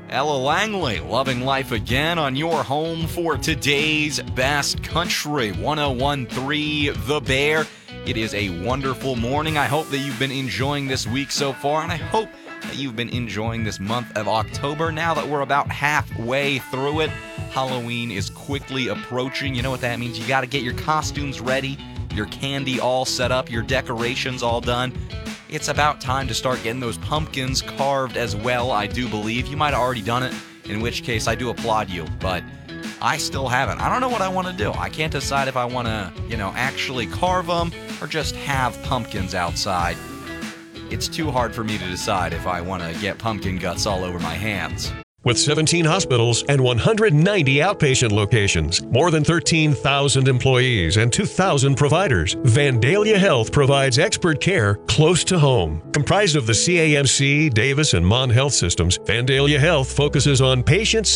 Ella Langley, loving life again on your home for today's best country, 101.3 The Bear. It is a wonderful morning. I hope that you've been enjoying this week so far, and I hope that you've been enjoying this month of October. Now that we're about halfway through it, Halloween is quickly approaching. You know what that means? You got to get your costumes ready, your candy all set up, your decorations all done. It's about time to start getting those pumpkins carved as well, I do believe. You might have already done it, in which case I do applaud you, but I still haven't. I don't know what I want to do. I can't decide if I want to, actually carve them or just have pumpkins outside. It's too hard for me to decide if I want to get pumpkin guts all over my hands. With 17 hospitals and 190 outpatient locations, more than 13,000 employees and 2,000 providers, Vandalia Health provides expert care close to home. Comprised of the CAMC, Davis, and Mon Health systems, Vandalia Health focuses on patient